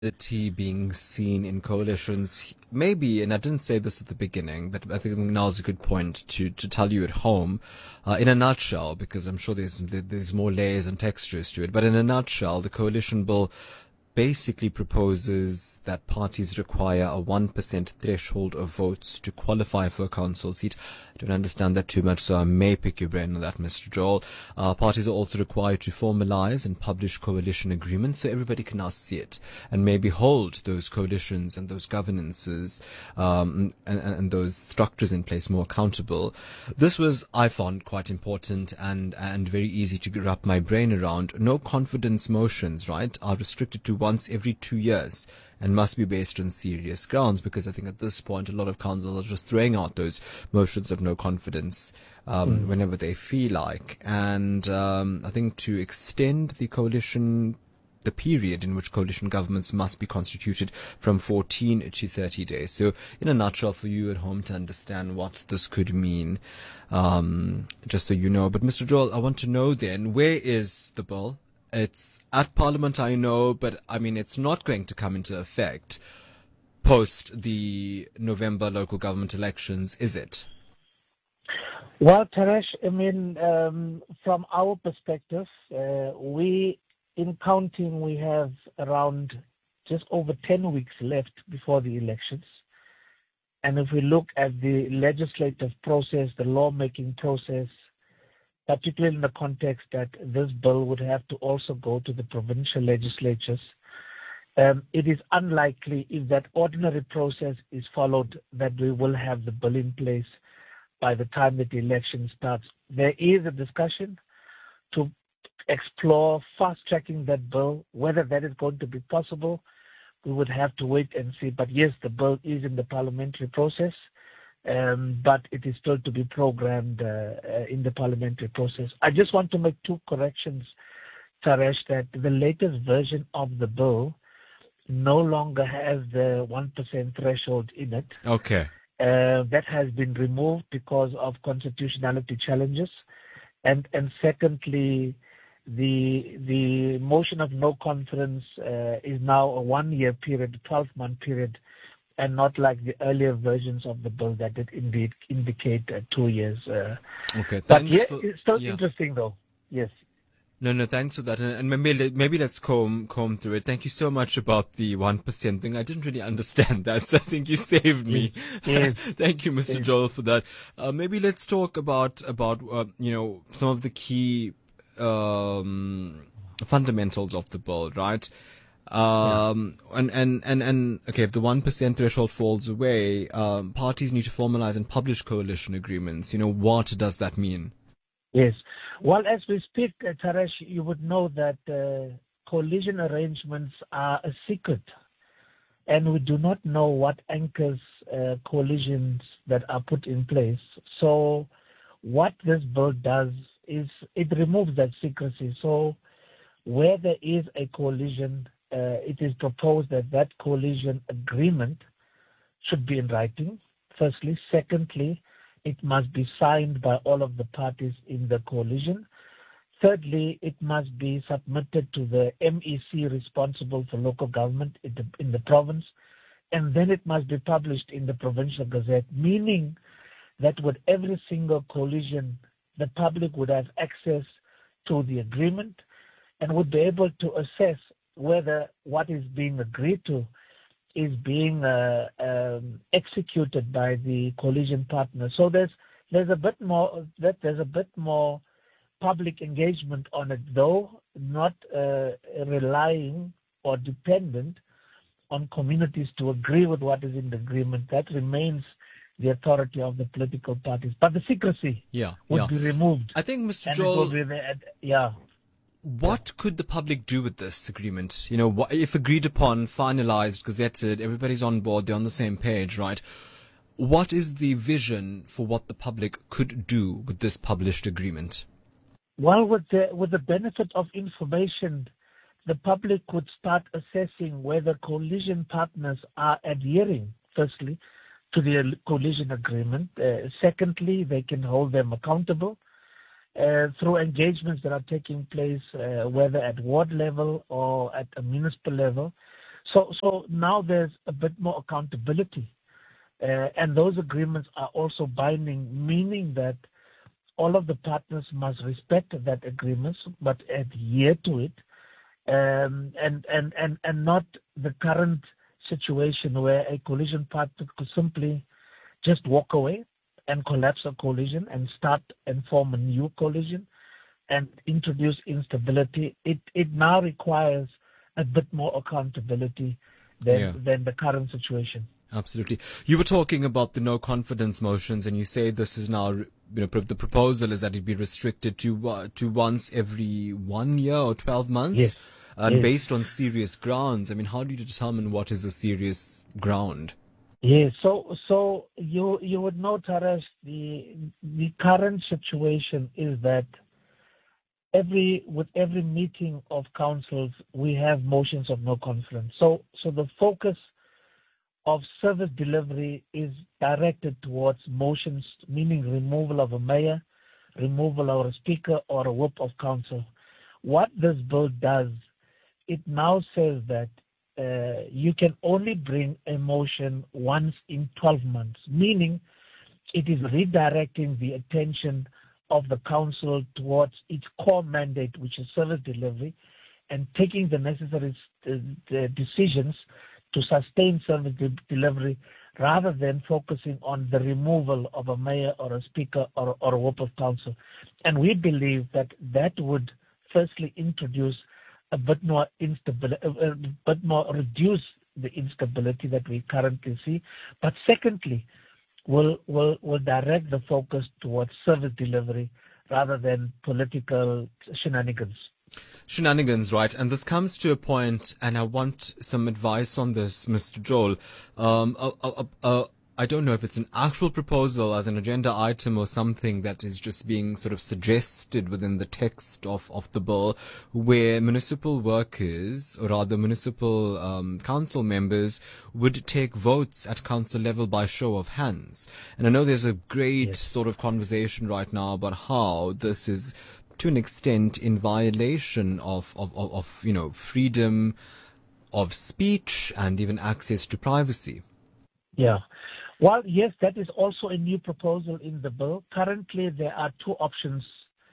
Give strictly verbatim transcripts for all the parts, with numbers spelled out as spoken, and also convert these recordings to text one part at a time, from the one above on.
being seen in coalitions, maybe, and I didn't say this at the beginning, but I think now is a good point to, to tell you at home, uh, in a nutshell, because I'm sure there's there's more layers and textures to it, but in a nutshell, the coalition bill basically proposes that parties require a one percent threshold of votes to qualify for a council seat. I don't understand that too much, so I may pick your brain on that, Mister Joel. Uh, parties are also required to formalize and publish coalition agreements so everybody can now see it and maybe hold those coalitions and those governances um, and, and those structures in place more accountable. This was, I found, quite important and, and very easy to wrap my brain around. No confidence motions, right, are restricted to once every two years and must be based on serious grounds, because I think at this point a lot of councils are just throwing out those motions of no confidence um, mm. whenever they feel like. And um, I think to extend the coalition, the period in which coalition governments must be constituted from fourteen to thirty days. So in a nutshell, for you at home to understand what this could mean, um, just so you know. But Mister Joel, I want to know then, where is the bill? It's at Parliament, I know, but I mean, it's not going to come into effect post the November local government elections, is it? Well, Taresh, I mean, um, from our perspective, uh, we, in counting, we have around just over ten weeks left before the elections. And if we look at the legislative process, the lawmaking process, particularly in the context that this bill would have to also go to the provincial legislatures, um, it is unlikely, if that ordinary process is followed, that we will have the bill in place by the time that the election starts. There is a discussion to explore fast-tracking that bill. Whether that is going to be possible, we would have to wait and see. But yes, the bill is in the parliamentary process. Um, but it is still to be programmed uh, uh, in the parliamentary process. I just want to make two corrections, Taresh, that the latest version of the bill no longer has the one percent threshold in it. Okay. Uh, that has been removed because of constitutionality challenges. And and secondly, the the motion of no confidence uh, is now a one-year period, a twelve-month period, and not like the earlier versions of the bill that did indeed indicate uh, two years. Uh, okay, but yeah, for, it's still yeah. interesting though. Yes. No, no, thanks for that. And, and maybe maybe let's comb comb through it. Thank you so much about the one percent thing. I didn't really understand that, so I think you saved me. Yes. Thank you, Mister Yes. Joel, for that. Uh, maybe let's talk about about uh, you know, some of the key um, fundamentals of the bill, right? Um, yeah. and, and, and, and, okay, if the one percent threshold falls away, um, parties need to formalize and publish coalition agreements. You know, what does that mean? Yes. Well, as we speak, uh, Taresh, you would know that uh, coalition arrangements are a secret, and we do not know what anchors uh, coalitions that are put in place. So what this bill does is it removes that secrecy. So where there is a coalition, Uh, it is proposed that that coalition agreement should be in writing, firstly. Secondly, it must be signed by all of the parties in the coalition. Thirdly, it must be submitted to the M E C responsible for local government in the, in the province, and then it must be published in the provincial gazette, meaning that with every single coalition, the public would have access to the agreement and would be able to assess whether what is being agreed to is being uh, um, executed by the coalition partners. So there's there's a bit more that there's a bit more public engagement on it, though not uh, relying or dependent on communities to agree with what is in the agreement. That remains the authority of the political parties, but the secrecy yeah, would yeah. be removed. I think, Mister And Joel, it will be the, yeah. What yeah. could the public do with this agreement? You know, what, if agreed upon, finalized, gazetted, everybody's on board, they're on the same page, right? What is the vision for what the public could do with this published agreement? Well, with the, with the benefit of information, the public could start assessing whether coalition partners are adhering, firstly, to the coalition agreement. Uh, secondly, they can hold them accountable. Uh, through engagements that are taking place, uh, whether at ward level or at a municipal level. So, so now there's a bit more accountability. Uh, and those agreements are also binding, meaning that all of the partners must respect that agreement, but adhere to it, um, and, and, and, and not the current situation where a coalition partner could simply just walk away and collapse a coalition and start and form a new coalition and introduce instability. It, it now requires a bit more accountability than, yeah. than the current situation. Absolutely. You were talking about the no confidence motions, and you say this is now, you know, the proposal is that it be restricted to uh, to once every one year or twelve months, yes. and yes. based on serious grounds. I mean, how do you determine what is a serious ground? Yes. So, so you you would know, Taresh, the the current situation is that every with every meeting of councils we have motions of no confidence. So, so the focus of service delivery is directed towards motions, meaning removal of a mayor, removal of a speaker, or a whip of council. What this bill does, it now says that uh, you can only bring a motion once in twelve months, meaning it is redirecting the attention of the council towards its core mandate, which is service delivery, and taking the necessary uh, the decisions to sustain service de- delivery rather than focusing on the removal of a mayor or a speaker or, or a whip of council. And we believe that that would firstly introduce a bit more instability, a bit more reduce the instability that we currently see. But secondly, will will will direct the focus towards service delivery rather than political shenanigans. Shenanigans, right? And this comes to a point, and I want some advice on this, Mister Joel. Um, uh, uh, uh, I don't know if it's an actual proposal as an agenda item or something that is just being sort of suggested within the text of, of the bill, where municipal workers, or rather municipal um, council members, would take votes at council level by show of hands. And I know there's a great Yes. sort of conversation right now about how this is, to an extent, in violation of, of, of, of, you know, freedom of speech and even access to privacy. Yeah. Well, yes, that is also a new proposal in the bill. Currently, there are two options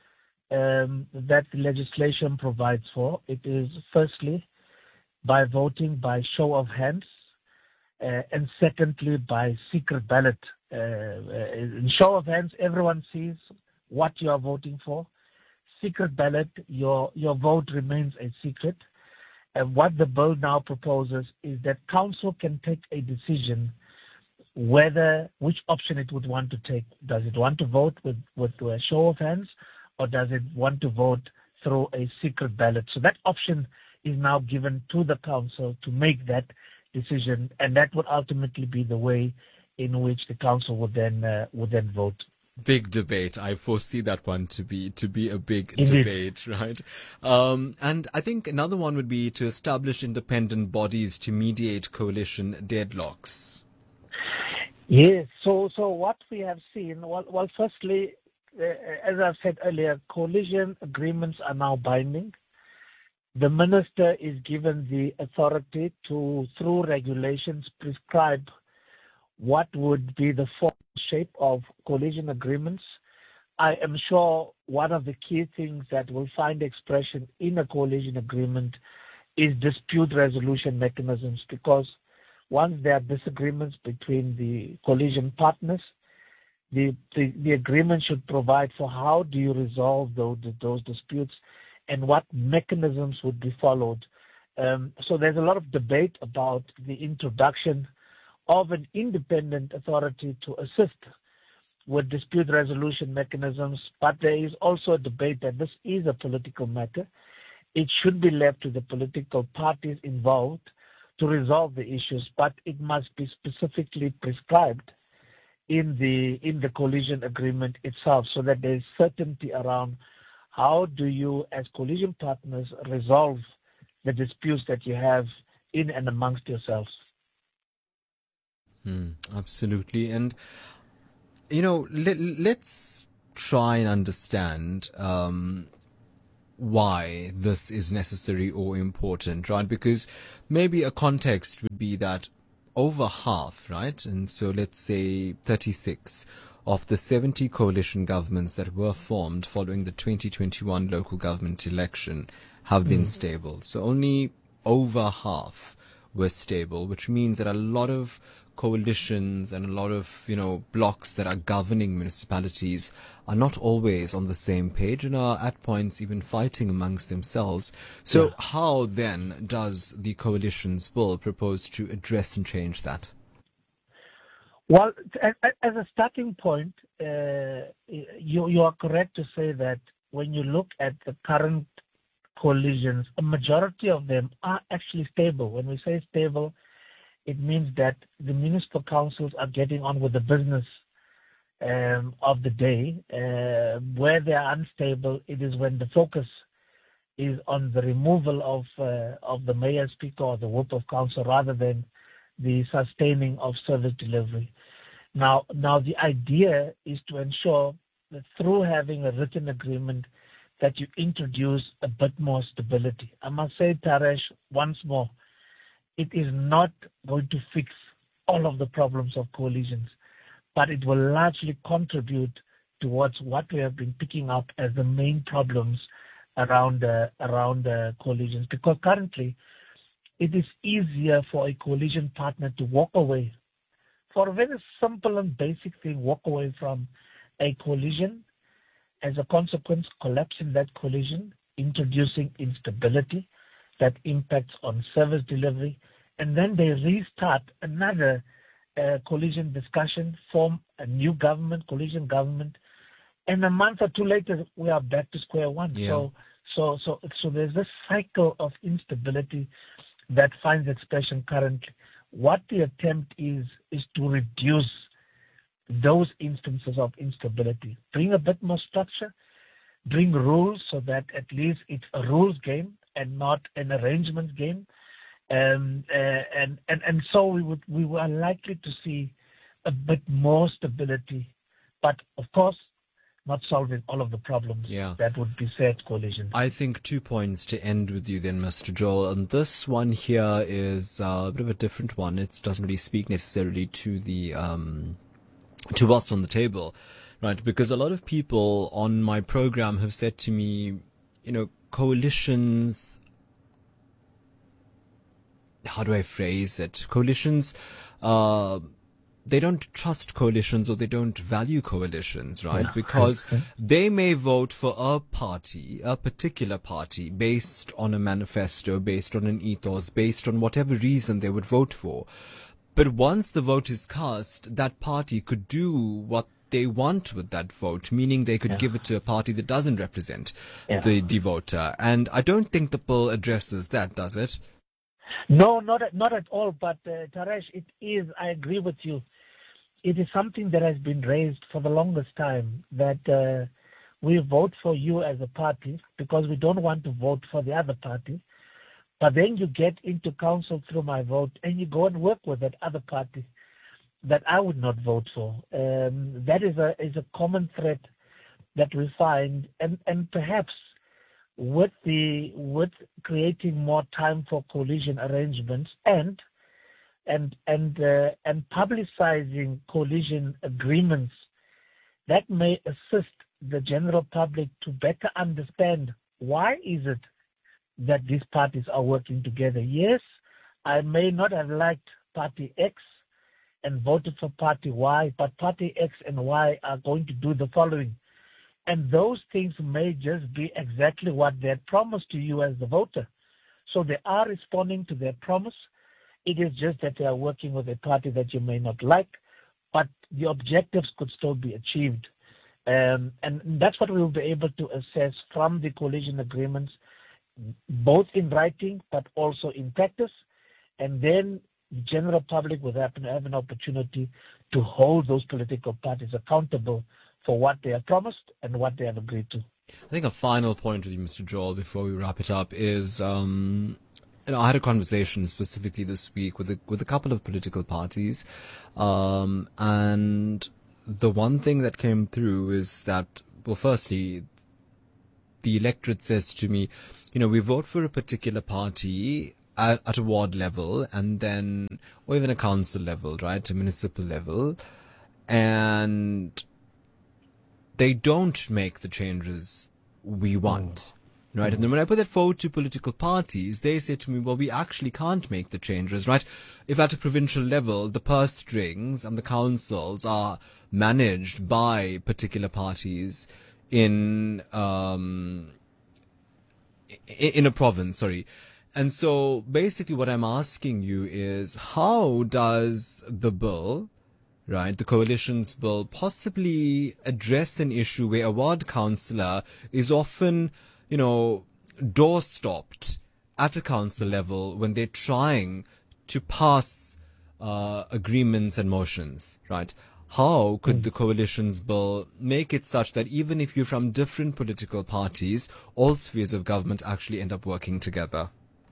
um, that the legislation provides for. It is firstly by voting by show of hands, uh, and secondly by secret ballot. Uh, uh, in show of hands, everyone sees what you are voting for. Secret ballot, your your vote remains a secret. And what the bill now proposes is that council can take a decision whether which option it would want to take. Does it want to vote with, with a show of hands, or does it want to vote through a secret ballot? So that option is now given to the council to make that decision, and that would ultimately be the way in which the council would then uh, would then vote. Big debate. I foresee that one to be to be a big Indeed. debate, right? Um, and I think another one would be to establish independent bodies to mediate coalition deadlocks. Yes. So, so what we have seen, well, well firstly, uh, as I've said earlier, coalition agreements are now binding. The minister is given the authority to, through regulations, prescribe what would be the form shape of coalition agreements. I am sure one of the key things that will find expression in a coalition agreement is dispute resolution mechanisms, because once there are disagreements between the coalition partners, the, the, the agreement should provide for how do you resolve those, those disputes and what mechanisms would be followed. Um, so there's a lot of debate about the introduction of an independent authority to assist with dispute resolution mechanisms, but there is also a debate that this is a political matter. It should be left to the political parties involved to resolve the issues, but it must be specifically prescribed in the in the coalition agreement itself, so that there is certainty around how do you, as coalition partners, resolve the disputes that you have in and amongst yourselves. Hmm, absolutely. And, you know, let, let's try and understand um, why this is necessary or important, right? Because maybe a context would be that over half, right? And so let's say thirty-six of the seventy coalition governments that were formed following the twenty twenty-one local government election have been mm. stable. So only over half were stable, which means that a lot of coalitions and a lot of, you know, blocks that are governing municipalities are not always on the same page and are at points even fighting amongst themselves. So yeah. How then does the coalition's bill propose to address and change that? Well, as a starting point, uh, you, you are correct to say that when you look at the current coalitions, a majority of them are actually stable. When we say stable, it means that the municipal councils are getting on with the business um, of the day. Uh, where they are unstable, it is when the focus is on the removal of uh, of the mayor, speaker, or the whip of council, rather than the sustaining of service delivery. Now, now the idea is to ensure that through having a written agreement that you introduce a bit more stability. I must say, Taresh, once more, it is not going to fix all of the problems of coalitions, but it will largely contribute towards what we have been picking up as the main problems around uh, around uh, coalitions. Because currently, it is easier for a coalition partner to walk away for a very simple and basic thing, walk away from a coalition, as a consequence, collapsing that coalition, introducing instability that impacts on service delivery, and then they restart another uh, coalition discussion, form a new government, coalition government, and a month or two later, we are back to square one. Yeah. So, so, so, so there's this cycle of instability that finds expression currently. What the attempt is, is to reduce those instances of instability, bring a bit more structure, bring rules so that at least it's a rules game and not an arrangements game. Um, uh, and, and, and so we would, we were likely to see a bit more stability, but of course, not solving all of the problems yeah. that would beset coalitions. I think two points to end with you then, Mister Joel. And this one here is uh, a bit of a different one. It doesn't really speak necessarily to the um, to what's on the table, right? Because a lot of people on my program have said to me, you know, coalitions, how do I phrase it? Coalitions, uh, they don't trust coalitions or they don't value coalitions, right? Yeah. Because they may vote for a party, a particular party, based on a manifesto, based on an ethos, based on whatever reason they would vote for. But once the vote is cast, that party could do what they want with that vote, meaning they could yeah. give it to a party that doesn't represent yeah. the, the voter. And I don't think the bill addresses that, does it? No, not at, not at all. But uh, Taresh, it is, I agree with you. It is something that has been raised for the longest time, that uh, we vote for you as a party because we don't want to vote for the other party. But then you get into council through my vote and you go and work with that other party that I would not vote for. Um, that is a is a common thread that we find, and, and perhaps with the with creating more time for coalition arrangements and and and uh, and publicizing coalition agreements, that may assist the general public to better understand why is it that these parties are working together. Yes, I may not have liked Party X and voted for Party Y, but Party X and Y are going to do the following. And those things may just be exactly what they had promised to you as the voter. So they are responding to their promise. It is just that they are working with a party that you may not like, but the objectives could still be achieved. Um, and that's what we will be able to assess from the coalition agreements, both in writing but also in practice. And then the general public will have, have an opportunity to hold those political parties accountable for what they have promised and what they have agreed to. I think a final point with you, Mister Joel, before we wrap it up is, um, you know, I had a conversation specifically this week with a, with a couple of political parties, um, and the one thing that came through is that, well, firstly, the electorate says to me, you know, we vote for a particular party at, at a ward level and then, or even a council level, right, a municipal level, and they don't make the changes we want. Right. And then when I put that forward to political parties, they say to me, well, we actually can't make the changes, right? If at a provincial level, the purse strings and the councils are managed by particular parties in, um, in a province, sorry. And so basically what I'm asking you is, how does the bill, right, the coalition's bill, possibly address an issue where a ward councillor is often, you know, door stopped at a council level when they're trying to pass uh, agreements and motions, right? How could mm. the coalition's bill make it such that even if you're from different political parties, all spheres of government actually end up working together?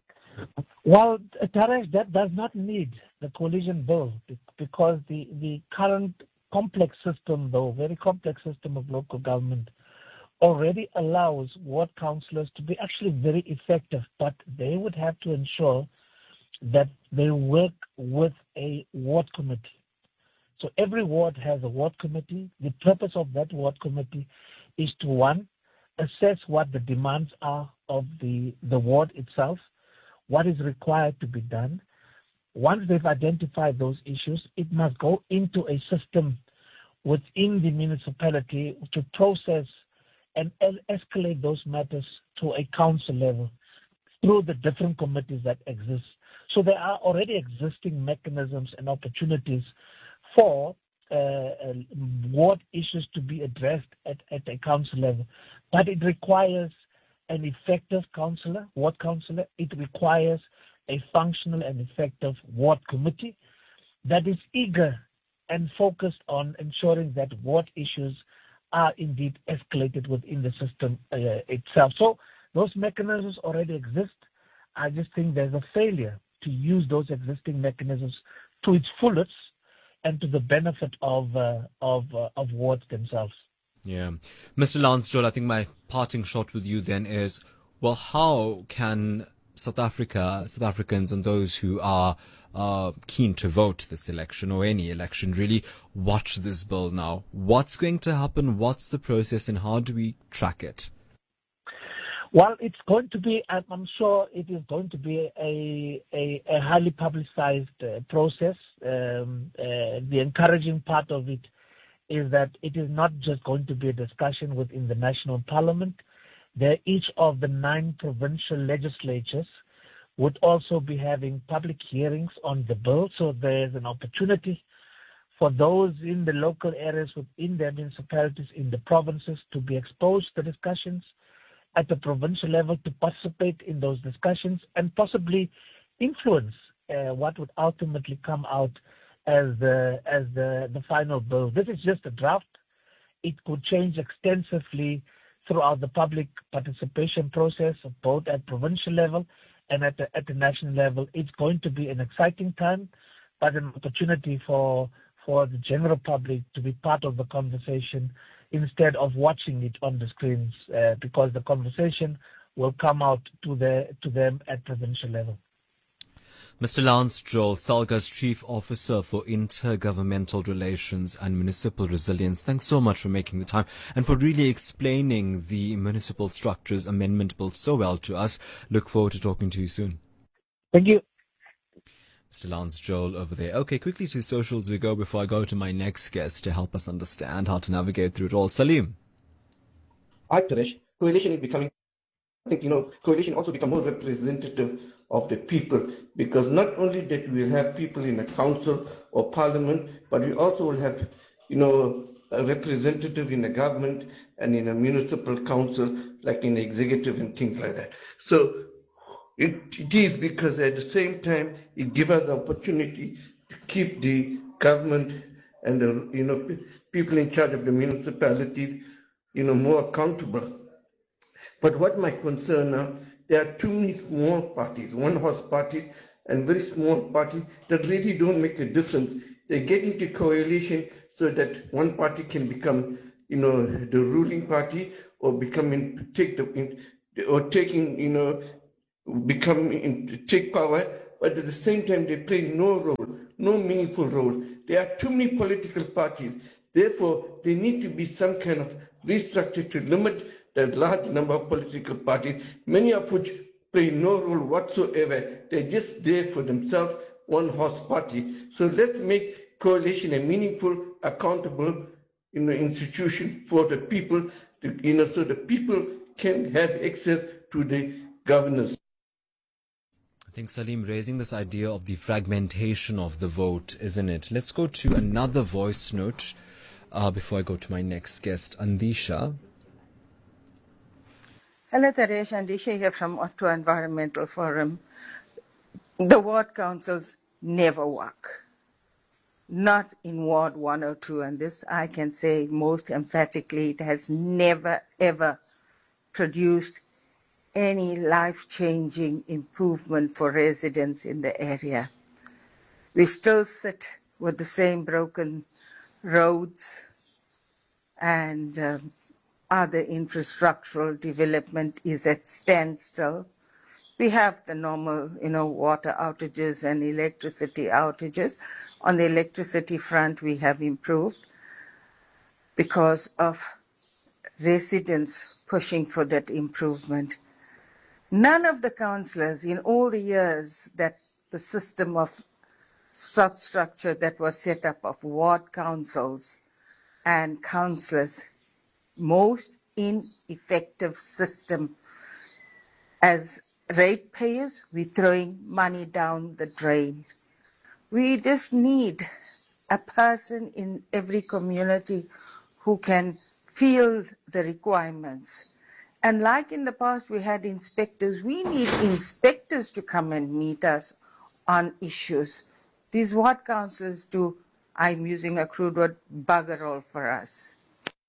Well, Taresh, that does not need the coalition bill because the, the current complex system, though, very complex system of local government, already allows ward councillors to be actually very effective, but they would have to ensure that they work with a ward committee. So every ward has a ward committee. The purpose of that ward committee is to, one, assess what the demands are of the, the ward itself, what is required to be done. Once they've identified those issues, it must go into a system within the municipality to process and escalate those matters to a council level through the different committees that exist. So there are already existing mechanisms and opportunities for uh, ward issues to be addressed at, at a council level. But it requires an effective councillor, ward councillor. It requires a functional and effective ward committee that is eager and focused on ensuring that ward issues are indeed escalated within the system uh, itself. So those mechanisms already exist. I just think there's a failure to use those existing mechanisms to its fullest and to the benefit of uh, of uh, of wards themselves. Yeah. Mister Lance Joel, I think my parting shot with you then is, well, how can South Africa, South Africans and those who are uh, keen to vote this election or any election really watch this bill now? What's going to happen? What's the process and how do we track it? Well, it's going to be, I'm sure it is going to be a, a, a highly publicized uh, process. Um, uh, the encouraging part of it is that it is not just going to be a discussion within the national parliament. There, each of the nine provincial legislatures would also be having public hearings on the bill. So there's an opportunity for those in the local areas within their municipalities in the provinces to be exposed to discussions at the provincial level, to participate in those discussions and possibly influence uh, what would ultimately come out as the as the, the final bill. This is just a draft. It could change extensively throughout the public participation process, both at provincial level and at the, at the national level. It's going to be an exciting time, but an opportunity for for the general public to be part of the conversation instead of watching it on the screens, uh, because the conversation will come out to the to them at provincial level. Mister Lance Joel, SALGA's Chief Officer for Intergovernmental Relations and Municipal Resilience, thanks so much for making the time and for really explaining the Municipal Structures Amendment Bill so well to us. Look forward to talking to you soon. Thank you. Mister Lance Joel over there. Okay, quickly to socials we go before I go to my next guest to help us understand how to navigate through it all. Salim. Hi, Taresh. Coalition is becoming, I think, you know, coalition also become more representative of the people, because not only that we will have people in a council or parliament, but we also will have, you know, a representative in the government and in a municipal council, like in the executive and things like that. So it, it is because at the same time, it gives us the opportunity to keep the government and the, you know, people in charge of the municipalities, you know, more accountable. But what my concern now, there are too many small parties, one-horse parties, and very small parties that really don't make a difference. They get into coalition so that one party can become you know, the ruling party or becoming take the or taking, you know, become take power, but at the same time they play no role, no meaningful role. There are too many political parties. Therefore, there need to be some kind of restructure to limit the large number of political parties, many of which play no role whatsoever. They're just there for themselves, one horse party. So let's make coalition a meaningful, accountable, you know, institution for the people, to, you know, so the people can have access to the governance. I think, Salim, raising this idea of the fragmentation of the vote, isn't it? Let's go to another voice note uh, before I go to my next guest, Andisha. Hello, Taresh. Andisha here from Ottawa Environmental Forum. The ward councils never work. Not in Ward one oh two, and this I can say most emphatically, it has never, ever produced any life-changing improvement for residents in the area. We still sit with the same broken roads and um, other infrastructural development is at standstill. We have the normal, you know, water outages and electricity outages. On the electricity front, we have improved because of residents pushing for that improvement. None of the councillors in all the years that the system of substructure that was set up of ward councils and councillors, most ineffective system. As ratepayers, we're throwing money down the drain. We just need a person in every community who can feel the requirements. And like in the past, we had inspectors. We need inspectors to come and meet us on issues. These ward councillors do, I'm using a crude word, bugger all for us.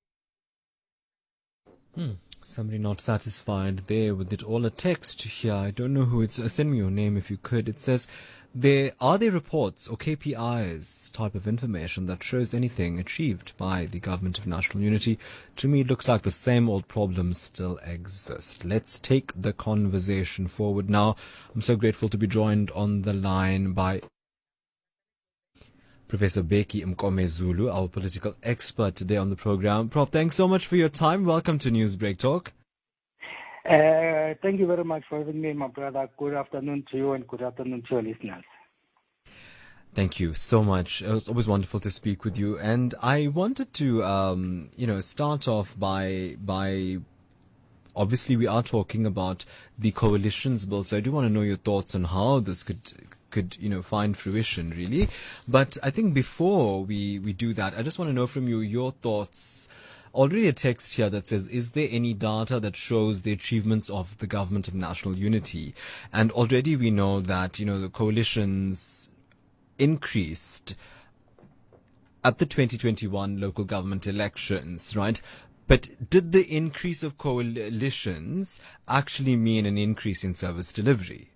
Hmm. Somebody not satisfied there with it all. A text here, I don't know who it's, uh, send me your name if you could. It says, there are there reports or K P Is type of information that shows anything achieved by the Government of National Unity? To me, it looks like the same old problems still exist. Let's take the conversation forward now. I'm so grateful to be joined on the line by Professor Bheki Mkomezulu, our political expert today on the program. Prof, thanks so much for your time. Welcome to Newsbreak Talk. Uh, thank you very much for having me, my brother. Good afternoon to you and good afternoon to your listeners. Thank you so much. It was always wonderful to speak with you. And I wanted to, um, you know, start off by, by, obviously we are talking about the coalitions bill. So I do want to know your thoughts on how this could, could, you know, find fruition really. But I think before we, we do that, I just want to know from you your thoughts. Already a text here that says, is there any data that shows the achievements of the Government of National Unity? And already we know that, you know, the coalitions increased at the twenty twenty-one local government elections, right? But did the increase of coalitions actually mean an increase in service delivery?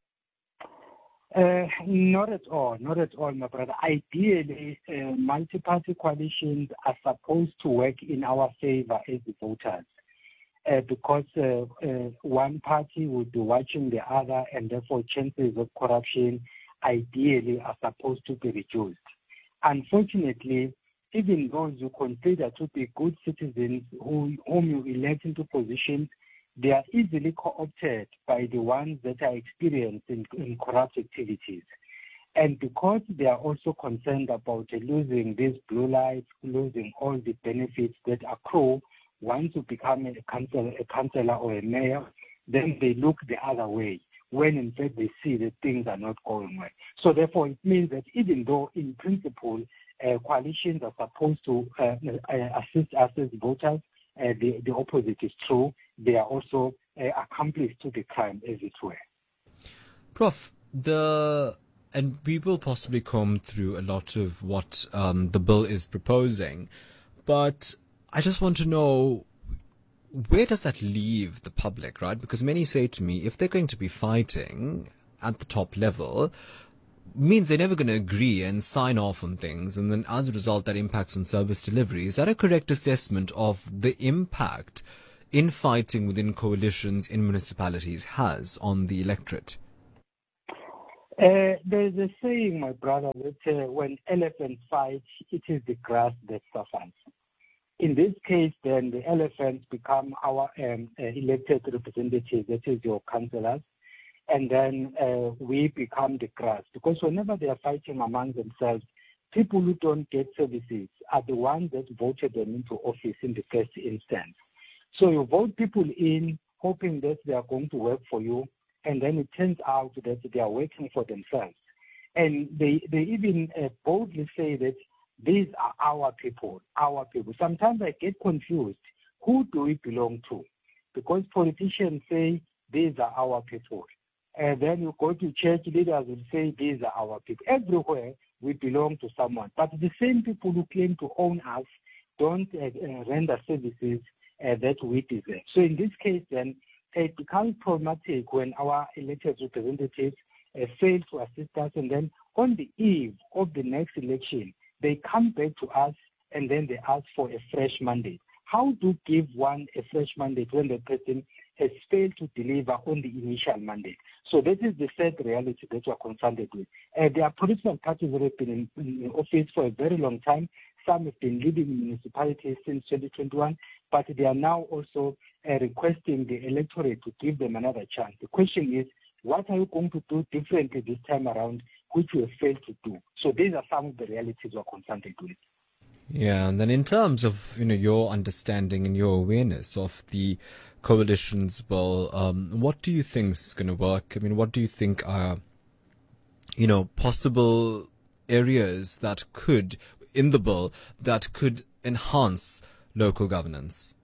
Uh, not at all, not at all, my brother. Ideally, uh, multi-party coalitions are supposed to work in our favor as the voters, uh, because uh, uh, one party would be watching the other, and therefore chances of corruption ideally are supposed to be reduced. Unfortunately, even those you consider to be good citizens who, whom you elect into positions, they are easily co-opted by the ones that are experienced in, in corrupt activities. And because they are also concerned about losing these blue lights, losing all the benefits that accrue once you become a councillor, a councillor or a mayor, then they look the other way, when in fact they see that things are not going well. So therefore it means that even though in principle uh, coalitions are supposed to uh, uh, assist us as voters, uh, the, the opposite is true. They are also uh, accomplice to the crime, as it were. Prof, the and we will possibly comb through a lot of what um, the bill is proposing, but I just want to know, where does that leave the public, right? Because many say to me, if they're going to be fighting at the top level, means they're never going to agree and sign off on things, and then as a result that impacts on service delivery. Is that a correct assessment of the impact infighting within coalitions in municipalities has on the electorate? Uh, there's a saying, my brother, that uh, when elephants fight, it is the grass that suffers. In this case, then the elephants become our um, uh, elected representatives, that is your councillors, and then uh, we become the grass. Because whenever they are fighting among themselves, people who don't get services are the ones that voted them into office in the first instance. So you vote people in hoping that they are going to work for you, and then it turns out that they are working for themselves. And they, they even uh, boldly say that these are our people, our people. Sometimes I get confused. Who do we belong to? Because politicians say these are our people. And then you go to church leaders will say these are our people. Everywhere we belong to someone. But the same people who claim to own us don't uh, uh, render services uh, that we deserve. So in this case then, it becomes problematic when our elected representatives uh, fail to assist us, and then on the eve of the next election, they come back to us and then they ask for a fresh mandate. How do you give one a fresh mandate when the person has failed to deliver on the initial mandate? So that is the sad reality that we are confronted with. Uh, there are political parties that have been in, in office for a very long time. Some have been leading municipalities since twenty twenty-one, but they are now also uh, requesting the electorate to give them another chance. The question is, what are you going to do differently this time around, which you have failed to do? So these are some of the realities we're confronted with. Yeah, and then in terms of, you know, your understanding and your awareness of the coalition's bill, um, what do you think is going to work? I mean, what do you think are, you know, possible areas that could, in the bill, that could enhance local governance?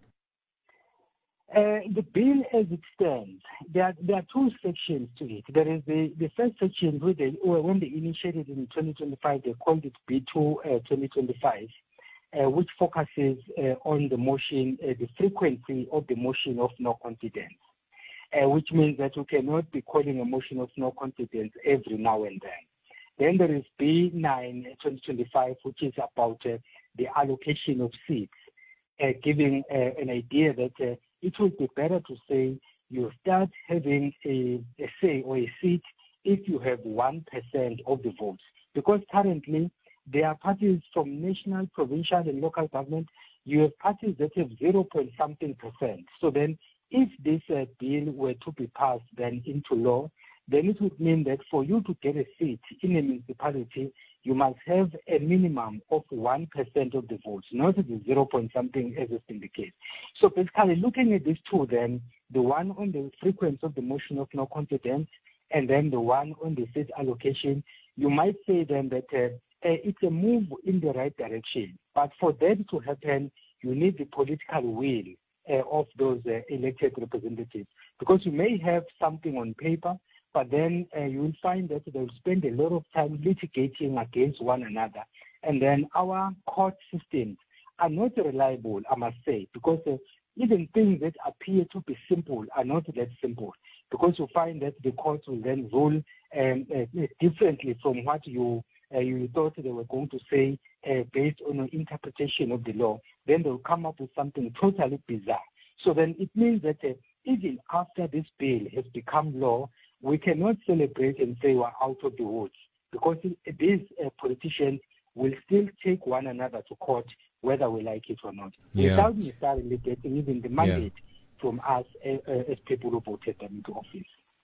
Uh, the bill as it stands, there, there are two sections to it. There is the, the first section, where they, when they initiated in twenty twenty-five, they called it B two uh, twenty twenty-five, uh, which focuses uh, on the motion, uh, the frequency of the motion of no confidence, uh, which means that you cannot be calling a motion of no confidence every now and then. Then there is B nine twenty twenty-five, which is about uh, the allocation of seats, uh, giving uh, an idea that uh, it would be better to say you start having a, a say or a seat if you have one percent of the votes. Because currently there are parties from national, provincial, and local government. You have parties that have zero point something percent. So then if this uh, bill were to be passed then into law, then it would mean that for you to get a seat in a municipality, you must have a minimum of one percent of the votes, not the zero point something as is in the case. So basically looking at these two then, the one on the frequency of the motion of no confidence and then the one on the seat allocation, you might say then that uh, uh, it's a move in the right direction. But for that to happen, you need the political will uh, of those uh, elected representatives. Because you may have something on paper, but then uh, you will find that they will spend a lot of time litigating against one another. And then our court systems are not reliable, I must say, because uh, even things that appear to be simple are not that simple, because you find that the courts will then rule um, uh, differently from what you uh, you thought they were going to say uh, based on an interpretation of the law. Then they'll come up with something totally bizarre. So then it means that uh, even after this bill has become law, we cannot celebrate and say we're out of the woods, because these uh, politicians will still take one another to court, whether we like it or not, yeah. without necessarily getting even the mandate yeah. from us uh, uh, as people who voted them into office.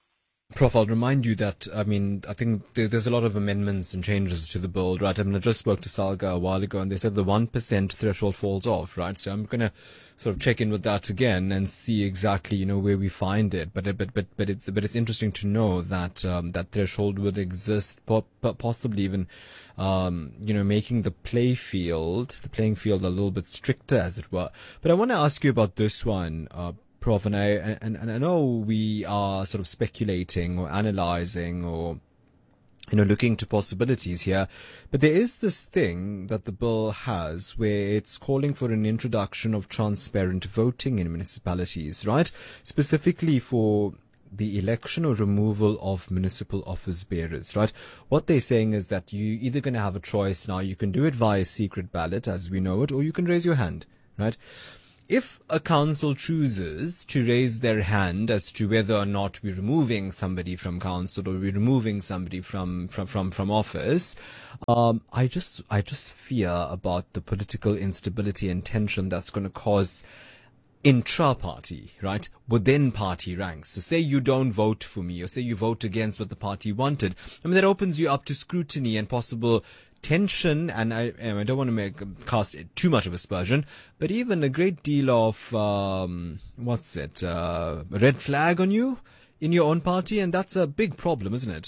Prof, I'll remind you that, I mean, I think there, there's a lot of amendments and changes to the bill, right? I mean, I just spoke to Salga a while ago and they said the one percent threshold falls off, right? So I'm going to sort of check in with that again and see exactly, you know, where we find it. But, but, but, but it's, but it's interesting to know that, um, that threshold would exist, po- possibly even, um, you know, making the play field, the playing field a little bit stricter, as it were. But I want to ask you about this one, uh, Prof, and I and, and I know we are sort of speculating or analyzing or, you know, looking to possibilities here, but there is this thing that the bill has where it's calling for an introduction of transparent voting in municipalities, right? Specifically for the election or removal of municipal office bearers, right? What they're saying is that you either going to have a choice now. You can do it via secret ballot, as we know it, or you can raise your hand, right? If a council chooses to raise their hand as to whether or not we're removing somebody from council or we're removing somebody from from from, from office, um, I just I just fear about the political instability and tension that's going to cause intra-party, right, within party ranks. So say you don't vote for me, or say you vote against what the party wanted. I mean, that opens you up to scrutiny and possible tension, and I, and I don't want to make cast too much of aspersion, but even a great deal of um, what's it, uh, red flag on you in your own party, and that's a big problem, isn't it?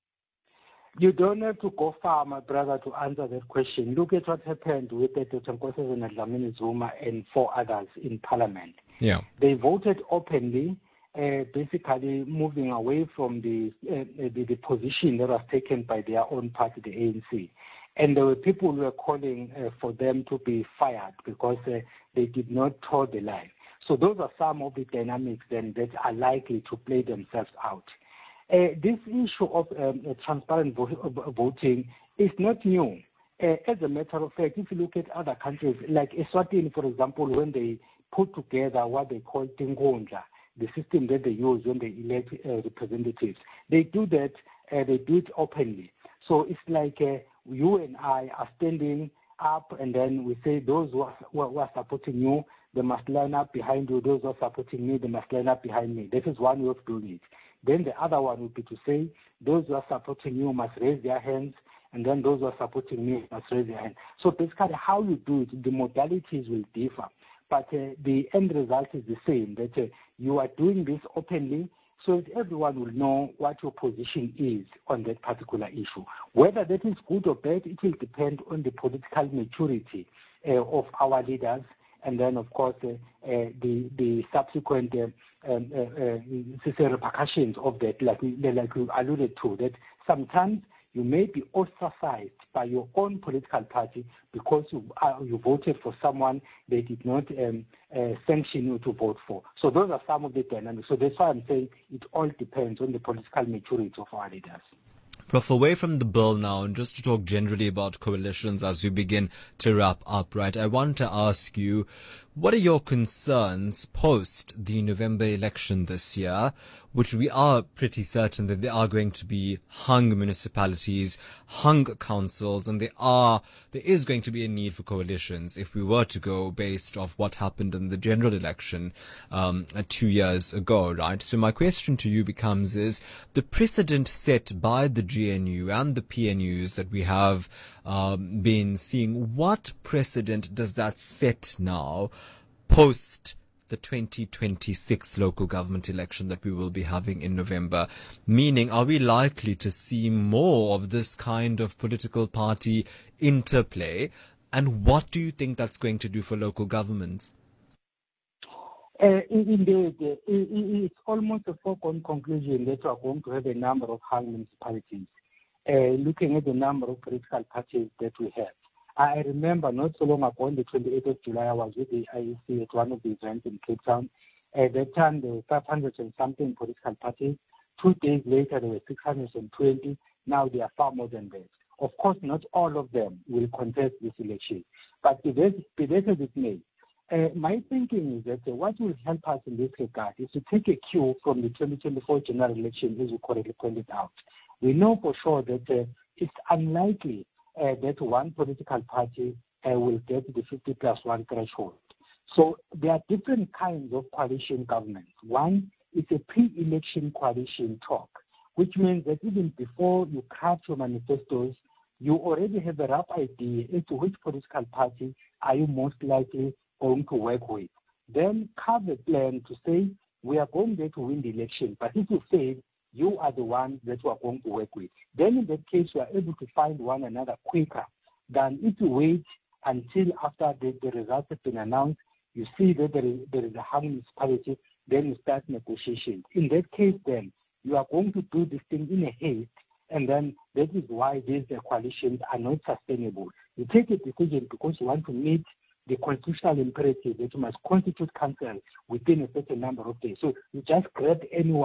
You don't have to go far, my brother, to answer that question. Look at what happened with the Doctor Nkosazana Dlamini Zuma and four others in Parliament. Yeah, they voted openly, uh, basically moving away from the, uh, the the position that was taken by their own party, the A N C. And there were people who were calling uh, for them to be fired because uh, they did not toe the line. So those are some of the dynamics then that are likely to play themselves out. Uh, this issue of um, uh, transparent vo- voting is not new. Uh, as a matter of fact, if you look at other countries, like Eswatini, for example, when they put together what they call Tingondla, the system that they use when they elect uh, representatives, they do that, uh, they do it openly. So it's like uh, you and I are standing up, and then we say those who are, who are supporting you, they must line up behind you. Those who are supporting me, they must line up behind me. This is one way of doing it. Then the other one would be to say those who are supporting you must raise their hands, and then those who are supporting me must raise their hands. So basically how you do it, the modalities will differ, but uh, the end result is the same, that uh, you are doing this openly so that everyone will know what your position is on that particular issue. Whether that is good or bad, it will depend on the political maturity uh, of our leaders, and then, of course, uh, uh, the the subsequent uh, um, uh, uh, repercussions of that, like we, like we alluded to, that sometimes you may be ostracized by your own political party because you, uh, you voted for someone they did not um, uh, sanction you to vote for. So those are some of the dynamics. So that's why I'm saying it all depends on the political maturity of our leaders. Prof, away from the bill now, and just to talk generally about coalitions as we begin to wrap up, right, I want to ask you, what are your concerns post the November election this year, which we are pretty certain that there are going to be hung municipalities, hung councils, and there are, there is going to be a need for coalitions if we were to go based off what happened in the general election um, two years ago, right? So my question to you becomes is, the precedent set by the G N U and the P N Us that we have um, been seeing, what precedent does that set now post the twenty twenty-six local government election that we will be having in November? Meaning, are we likely to see more of this kind of political party interplay? And what do you think that's going to do for local governments? Uh, indeed, uh, it's almost a foregone conclusion that we are going to have a number of hung municipalities. Uh, looking at the number of political parties that we have, I remember not so long ago, on the twenty-eighth of July, I was with the I E C at one of the events in Cape Town. At that time, there were five hundred and something political parties. Two days later, there were six hundred twenty. Now there are far more than that. Of course, not all of them will contest this election. But be that as it may, uh, my thinking is that uh, what will help us in this regard is to take a cue from the twenty twenty-four general election, as you correctly pointed out. We know for sure that uh, it's unlikely Uh, that one political party uh, will get the fifty plus one threshold. So there are different kinds of coalition governments. One is a pre-election coalition talk, which means that even before you craft your manifestos, you already have a rough idea as to which political party are you most likely going to work with. Then carve a plan to say, we are going there to win the election, but if you fail, you are the ones that we are going to work with. Then in that case, we are able to find one another quicker than if you wait until after the, the results have been announced, you see that there is, there is a hung municipality, then you start negotiations. In that case, then, you are going to do this thing in a haste, and then that is why these uh, coalitions are not sustainable. You take a decision because you want to meet the constitutional imperative that you must constitute council within a certain number of days. So you just grab anyone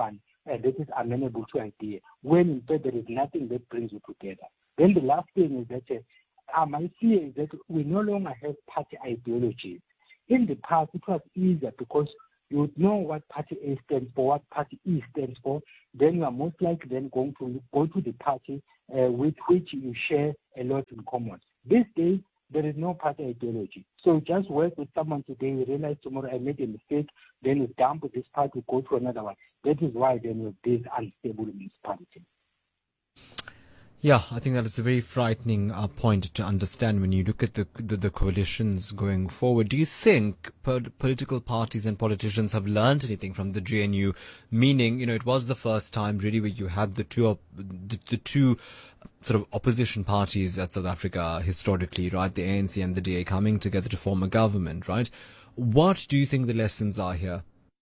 uh, that is amenable to idea, when in fact there is nothing that brings you together. Then the last thing is that uh, my fear is that we no longer have party ideologies. In the past, it was easier because you would know what party A stands for, what party E stands for. Then you are most likely then going to go to the party uh, with which you share a lot in common. These days, there is no party ideology. So you just work with someone today, you realize tomorrow I made a mistake, then you dump this party, go to another one. That is why then you have this unstable municipality. Yeah, I think that is a very frightening uh, point to understand when you look at the, the the coalitions going forward. Do you think po- political parties and politicians have learned anything from the G N U? Meaning, you know, it was the first time really where you had the two op- the, the two sort of opposition parties at South Africa historically, right? The A N C and the D A coming together to form a government, right? What do you think the lessons are here?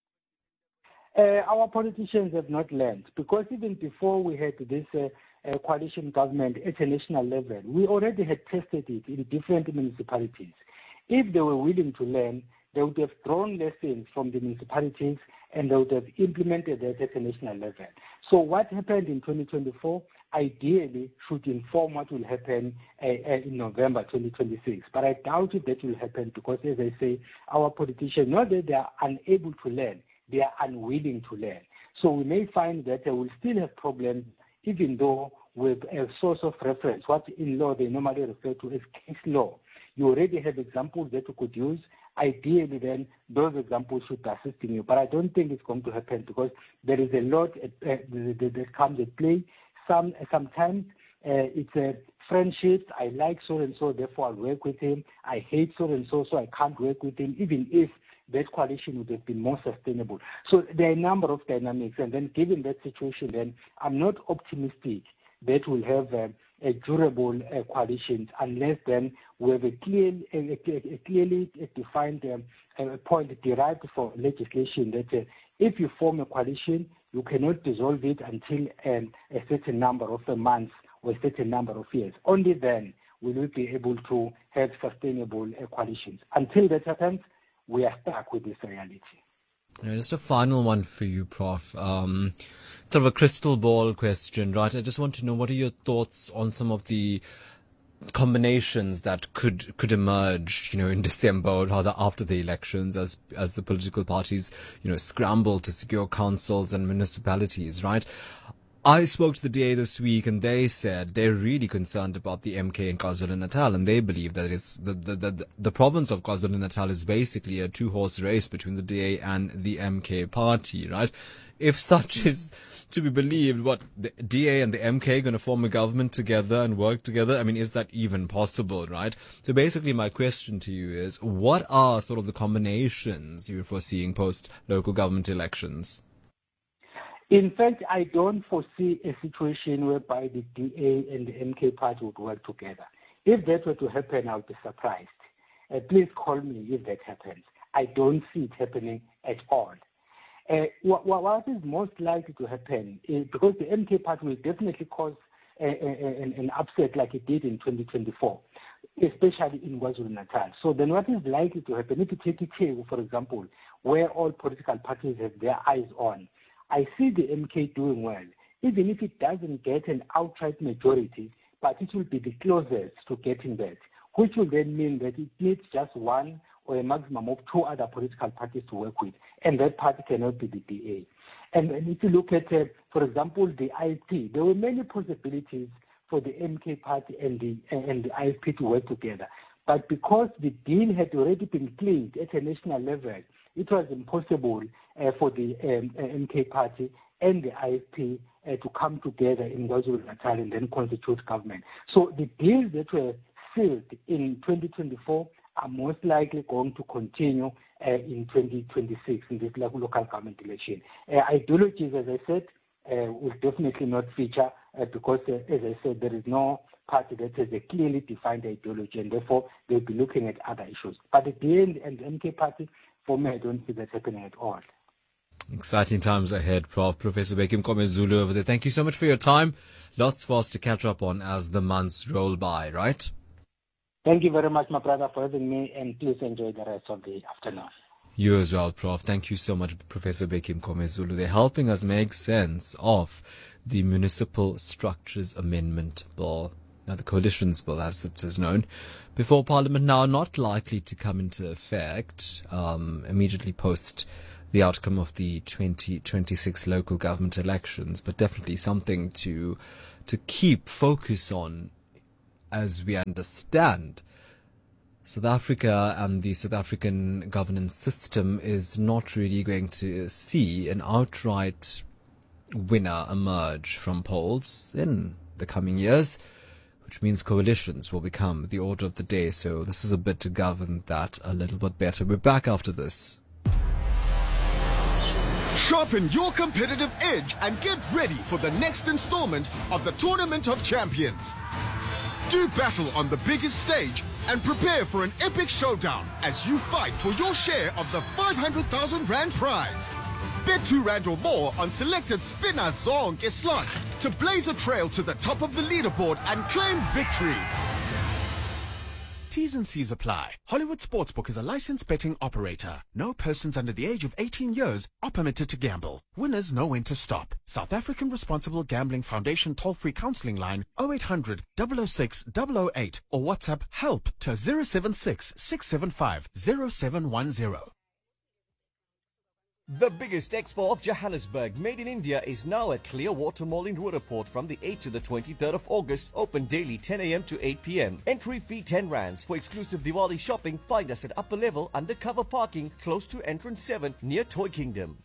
Uh, our politicians have not learned, because even before we had this uh, uh, coalition government at a national level, we already had tested it in different municipalities. If they were willing to learn, they would have drawn lessons from the municipalities and they would have implemented that at a national level. So what happened in twenty twenty-four ideally should inform what will happen uh, uh, in November twenty twenty-six. But I doubt if that will happen because, as I say, our politicians, not that they are unable to learn, they are unwilling to learn. So we may find that they will still have problems, even though with a source of reference, what in law they normally refer to as case law. You already have examples that you could use. Ideally, then, those examples should be assisting you. But I don't think it's going to happen because there is a lot uh, that comes at play. Some Sometimes uh, it's a friendship. I like so-and-so, therefore I'll work with him. I hate so-and-so, so I can't work with him, even if that coalition would have been more sustainable. So there are a number of dynamics. And then given that situation, then I'm not optimistic that we'll have uh, a durable uh, coalitions unless then we have a, clear, a, a, a clearly defined um, a point derived from legislation that uh, if you form a coalition, you cannot dissolve it until um, a certain number of uh, months or a certain number of years. Only then will we be able to have sustainable uh, coalitions. Until that happens, we are stuck with this reality. Yeah, just a final one for you, Professor Um, sort of a crystal ball question, right? I just want to know, what are your thoughts on some of the combinations that could could emerge, you know, in December or rather after the elections, as as the political parties, you know, scramble to secure councils and municipalities, right? I spoke to the D A this week and they said they're really concerned about the M K in KwaZulu-Natal, and they believe that it's the, the, the, the province of KwaZulu-Natal is basically a two-horse race between the D A and the M K party, right? If such is to be believed, what, the D A and the M K are going to form a government together and work together? I mean, is that even possible, right? So basically my question to you is, what are sort of the combinations you're foreseeing post-local government elections? In fact, I don't foresee a situation whereby the D A and the M K party would work together. If that were to happen, I would be surprised. Uh, please call me if that happens. I don't see it happening at all. Uh, what, what is most likely to happen is, because the M K party will definitely cause a, a, an, an upset like it did in twenty twenty-four, especially in KwaZulu-Natal. So then what is likely to happen, if you take Iteku, for example, where all political parties have their eyes on, I see the M K doing well, even if it doesn't get an outright majority, but it will be the closest to getting that, which will then mean that it needs just one or a maximum of two other political parties to work with, and that party cannot be the D A. And, and if you look at, uh, for example, the I F P, there were many possibilities for the M K party and the, and the I F P to work together. But because the deal had already been cleaned at a national level, it was impossible uh, for the um, uh, M K party and the I F P uh, to come together in KwaZulu-Natal and then constitute government. So the deals that were sealed in twenty twenty-four are most likely going to continue uh, in twenty twenty-six in this local government election. Uh, ideologies, as I said, uh, will definitely not feature uh, because, uh, as I said, there is no party that has a clearly defined ideology, and therefore they'll be looking at other issues. But the D A and the M K party, for me, I don't see that happening at all. Exciting times ahead, Prof Professor Bheki Mkomezulu over there. Thank you so much for your time. Lots for us to catch up on as the months roll by, right? Thank you very much, my brother, for having me, and please enjoy the rest of the afternoon. You as well, Professor Thank you so much, Professor Bheki Mkhwezulu. They're helping us make sense of the Municipal Structures Amendment Bill. Now, the Coalitions Bill, as it is known, before Parliament now, not likely to come into effect um, immediately post the outcome of the twenty twenty-six local government elections, but definitely something to to keep focus on as we understand South Africa and the South African governance system is not really going to see an outright winner emerge from polls in the coming years, which means coalitions will become the order of the day. So this is a bit to govern that a little bit better. We're back after this. Sharpen your competitive edge and get ready for the next installment of the Tournament of Champions. Do battle on the biggest stage and prepare for an epic showdown as you fight for your share of the five hundred thousand rand prize. Bet two rand or more on selected spinner zonke slots to blaze a trail to the top of the leaderboard and claim victory. T's and C's apply. Hollywood Sportsbook is a licensed betting operator. No persons under the age of eighteen years are permitted to gamble. Winners know when to stop. South African Responsible Gambling Foundation toll-free counseling line oh eight hundred, double oh six, double oh eight or WhatsApp help to zero seven six, six seven five, zero seven one zero. The biggest expo of Johannesburg, made in India, is now at Clearwater Mall in Roodepoort from the eighth to the twenty-third of August. Open daily ten a m to eight p m Entry fee ten rands. For exclusive Diwali shopping, find us at upper level undercover parking close to entrance seven near Toy Kingdom.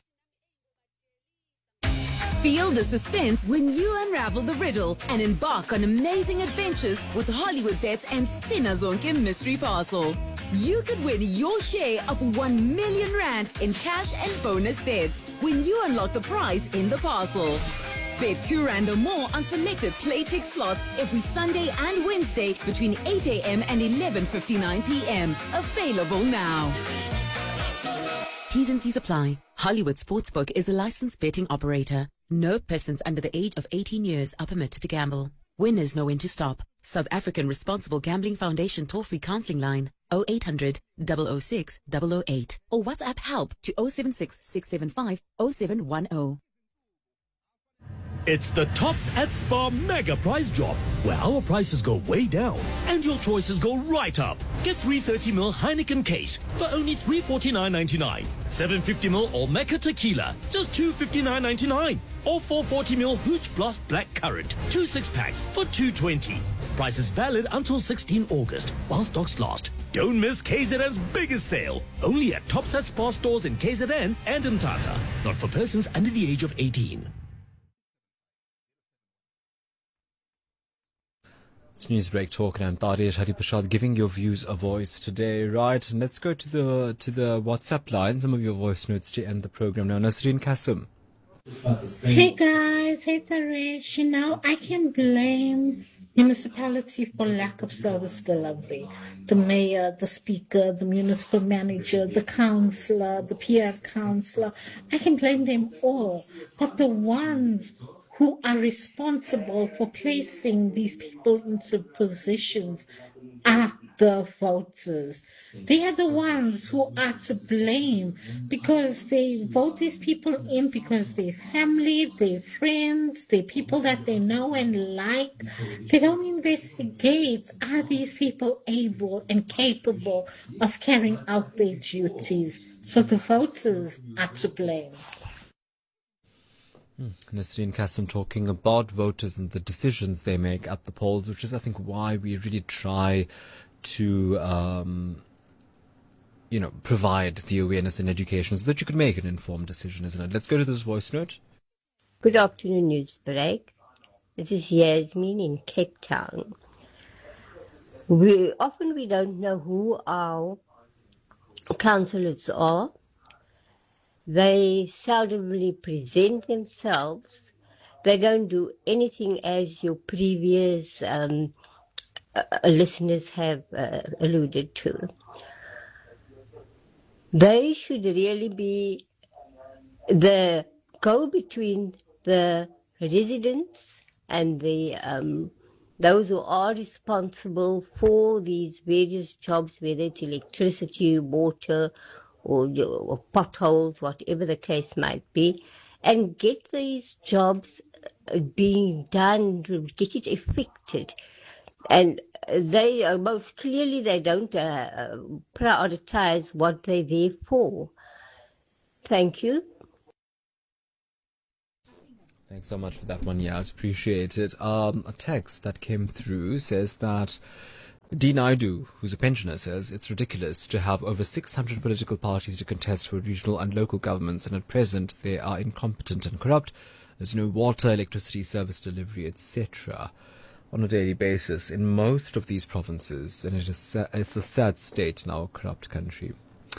Feel the suspense when you unravel the riddle and embark on amazing adventures with Hollywood Bets and Spinner Zonke Mystery Parcel. You could win your share of one million rand in cash and bonus bets when you unlock the prize in the parcel. Bet two rand or more on selected Playtech slots every Sunday and Wednesday between eight a m and eleven fifty-nine p m Available now. T's and C's apply. Hollywood Sportsbook is a licensed betting operator. No persons under the age of eighteen years are permitted to gamble. Winners know when to stop. South African Responsible Gambling Foundation toll-free counseling line oh eight hundred, double oh six, double oh eight or WhatsApp help to oh seven six, six seven five, oh seven one oh. It's the Tops at Spar Mega Prize Drop, where our prices go way down and your choices go right up. Get three thirty milliliter Heineken case for only three forty-nine ninety-nine. seven fifty milliliter Olmeca Tequila, just two fifty-nine ninety-nine. Or four forty milliliter Hooch Blast Black Currant, two six packs for two twenty. Prices valid until sixteenth August, while stocks last. Don't miss K Z N's biggest sale. Only at Tops at Spar stores in K Z N and in Tata. Not for persons under the age of eighteen. It's Newsbreak Talk, and I'm Tadish Haripashad giving your views a voice today. Right, and let's go to the to the WhatsApp line. Some of your voice notes to end the program now. Nasreen Kasim. Hey guys, hey Taresh. You know, I can blame municipality for lack of service delivery. The mayor, the speaker, the municipal manager, the councillor, the peer councillor. I can blame them all. But the ones who are responsible for placing these people into positions are the voters. They are the ones who are to blame because they vote these people in because they're family, they're friends, they're people that they know and like. They don't investigate, are these people able and capable of carrying out their duties? So the voters are to blame. Hmm. Nasreen Kasim talking about voters and the decisions they make at the polls, which is, I think, why we really try to, um, you know, provide the awareness and education so that you can make an informed decision, isn't it? Let's go to this voice note. Good afternoon, Newsbreak. This is Yasmin in Cape Town. We often we don't know who our councillors are. They seldomly present themselves. They don't do anything as your previous um, uh, listeners have uh, alluded to. They should really be the go-between the residents and the um, those who are responsible for these various jobs, whether it's electricity, water, or, or potholes, whatever the case might be, and get these jobs being done, get it effected. And they uh, most clearly they don't uh, prioritize what they're there for. Thank you. Thanks so much for that one, Yaz. Appreciate it. Um, a text that came through says that D. Naidu, who's a pensioner, says it's ridiculous to have over six hundred political parties to contest for regional and local governments, and at present they are incompetent and corrupt. There's no water, electricity, service delivery, et cetera on a daily basis in most of these provinces, and it is sa- it's a sad state in our corrupt country.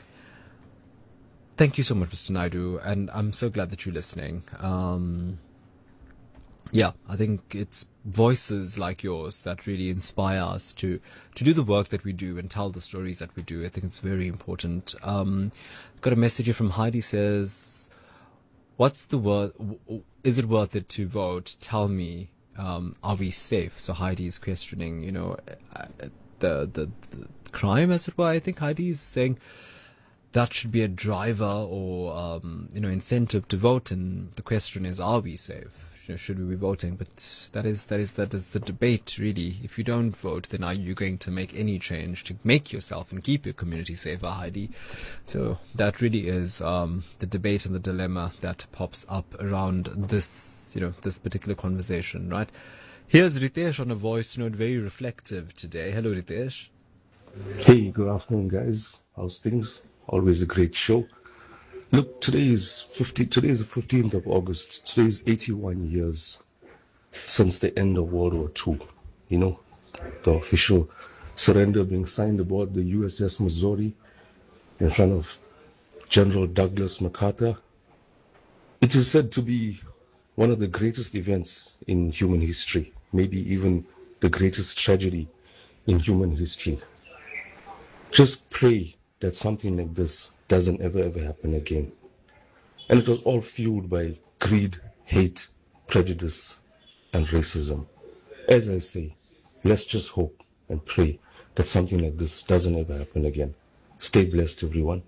Thank you so much, Mister Naidu, and I'm so glad that you're listening. Um, Yeah, I think it's voices like yours that really inspire us to, to do the work that we do and tell the stories that we do. I think it's very important. Um, got a message here from Heidi, says, what's the word, is it worth it to vote? Tell me, um, are we safe? So Heidi is questioning, you know, the, the, the crime, as it were. I think Heidi is saying that should be a driver or, um, you know, incentive to vote. And the question is, are we safe? Should we be voting? But that is that is that is the debate, really. If you don't vote, then are you going to make any change to make yourself and keep your community safer, Heidi? So that really is um, the debate and the dilemma that pops up around this, you know, this particular conversation, right? Here's Ritesh on a voice note, very reflective today. Hello, Ritesh. Hey, good afternoon, guys. How's things? Always a great show. Look, today is fifty. Today is the fifteenth of August. Today is eighty-one years since the end of World War Two. You know, the official surrender being signed aboard the U S S Missouri in front of General Douglas MacArthur. It is said to be one of the greatest events in human history, maybe even the greatest tragedy in human history. Just pray that something like this doesn't ever, ever happen again. And it was all fueled by greed, hate, prejudice, and racism. As I say, let's just hope and pray that something like this doesn't ever happen again. Stay blessed, everyone.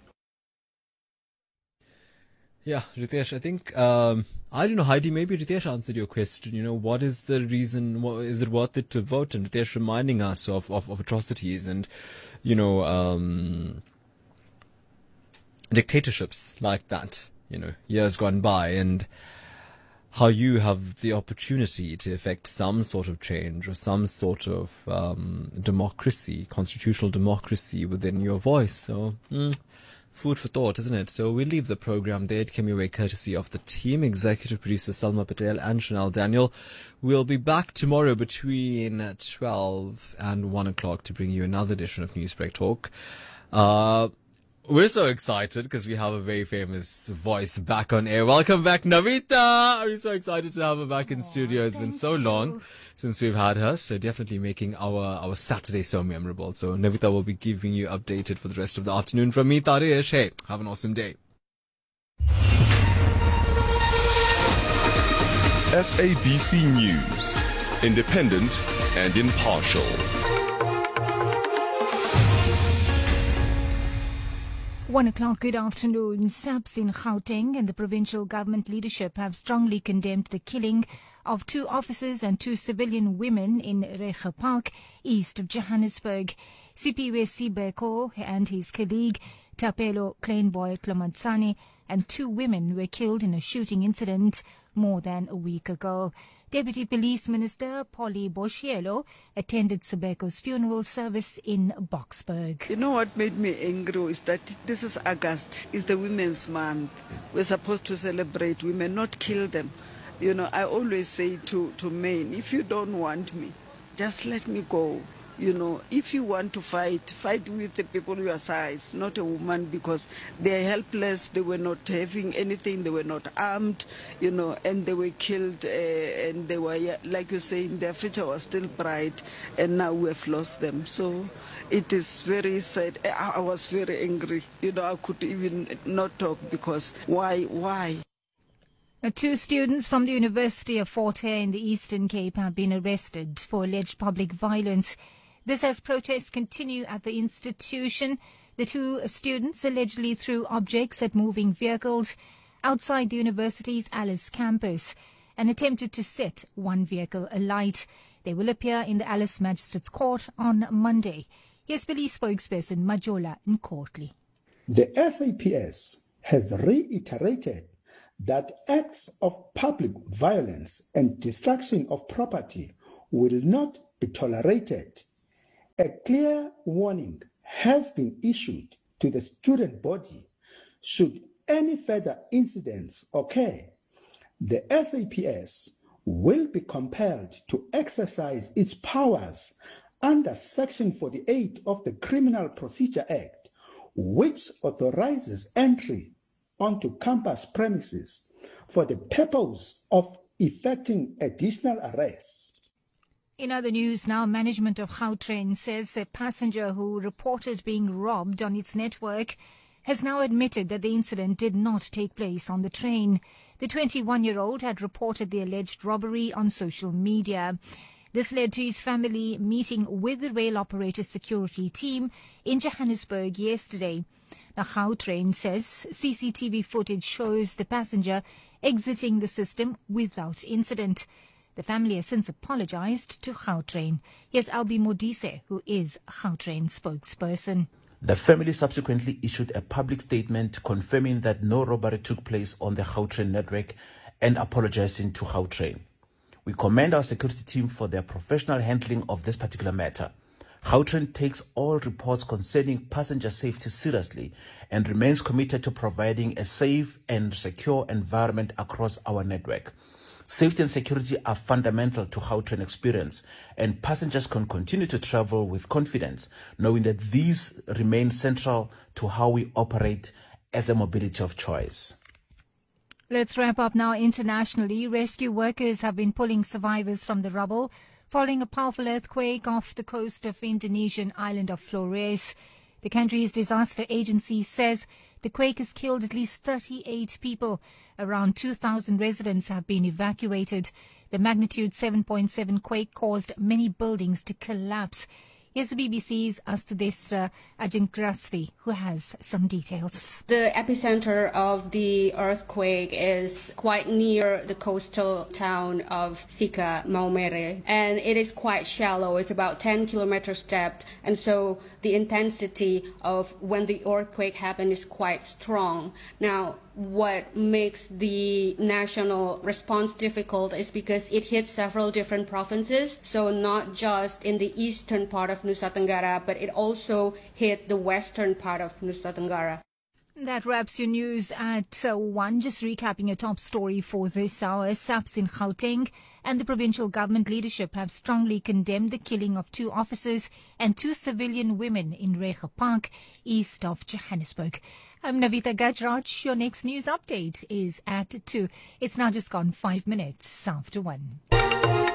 Yeah, Ritesh, I think, um, I don't know, Heidi, maybe Ritesh answered your question. You know, what is the reason, what, is it worth it to vote? And Ritesh reminding us of, of, of atrocities and, you know, um, dictatorships like that, you know, years gone by, and how you have the opportunity to effect some sort of change or some sort of um, democracy, constitutional democracy within your voice. So, mm, food for thought, isn't it? So we'll leave the program there. It came your way courtesy of the team, executive producer Salma Patel and Chanel Daniel. We'll be back tomorrow between twelve and one o'clock to bring you another edition of Newsbreak Talk. Uh, We're so excited because we have a very famous voice back on air. Welcome back, Navita! Are you so excited to have her back in oh, studio? It's been so you. long since we've had her, so definitely making our, our Saturday so memorable. So Navita will be giving you updated for the rest of the afternoon. From me, Tarish, hey, have an awesome day. S A B C News, independent and impartial. One o'clock, good afternoon. SAPS in Gauteng and the provincial government leadership have strongly condemned the killing of two officers and two civilian women in Recha Park, east of Johannesburg. Sipiwe Sibeko and his colleague Tapelo Kleinboy Tlomatsane and two women were killed in a shooting incident more than a week ago. Deputy Police Minister Polly Boshielo attended Sibeko's funeral service in Boksburg. You know what made me angry is that this is August, it's the Women's Month. We're supposed to celebrate women, not kill them. You know, I always say to, to men, if you don't want me, just let me go. You know, if you want to fight, fight with the people your size, not a woman, because they are helpless, they were not having anything, they were not armed, you know, and they were killed, uh, and they were, like you say, their future was still bright, and now we have lost them. So it is very sad. I was very angry. You know, I could even not talk because why, why? Two students from the University of Fort Hare in the Eastern Cape have been arrested for alleged public violence. This as protests continue at the institution. The two students allegedly threw objects at moving vehicles outside the university's Alice campus and attempted to set one vehicle alight. They will appear in the Alice Magistrates Court on Monday. Here's police spokesperson Majola Nkotley. The S A P S has reiterated that acts of public violence and destruction of property will not be tolerated. A clear warning has been issued to the student body should any further incidents occur. The S A P S will be compelled to exercise its powers under Section forty-eight of the Criminal Procedure Act, which authorizes entry onto campus premises for the purpose of effecting additional arrests. In other news now, management of Gautrain says a passenger who reported being robbed on its network has now admitted that the incident did not take place on the train. The twenty-one-year-old had reported the alleged robbery on social media. This led to his family meeting with the rail operator's security team in Johannesburg yesterday. Now, Gautrain says C C T V footage shows the passenger exiting the system without incident. The family has since apologized to Gautrain. Here's Albi Modise, who is Gautrain's spokesperson. The family subsequently issued a public statement confirming that no robbery took place on the Gautrain network and apologizing to Gautrain. We commend our security team for their professional handling of this particular matter. Gautrain takes all reports concerning passenger safety seriously and remains committed to providing a safe and secure environment across our network. Safety and security are fundamental to Gautrain experience, and passengers can continue to travel with confidence, knowing that these remain central to how we operate as a mobility of choice. Let's wrap up now internationally. Rescue workers have been pulling survivors from the rubble following a powerful earthquake off the coast of Indonesian island of Flores. The country's disaster agency says the quake has killed at least thirty-eight people. Around two thousand residents have been evacuated. The magnitude seven point seven quake caused many buildings to collapse. Here's the B B C's Astudestra Ajankrasri, who has some details. The epicenter of the earthquake is quite near the coastal town of Sika Maumere, and it is quite shallow. It's about ten kilometers depth, and so the intensity of when the earthquake happened is quite strong. Now, what makes the national response difficult is because it hits several different provinces, so not just in the eastern part of Nusa Tenggara, but it also hit the western part of Nusa Tenggara. That wraps your news at uh, one. Just recapping a top story for this hour. S A P S in Gauteng and the provincial government leadership have strongly condemned the killing of two officers and two civilian women in Rega Park, east of Johannesburg. I'm Navita Gajraj. Your next news update is at two. It's now just gone five minutes after one.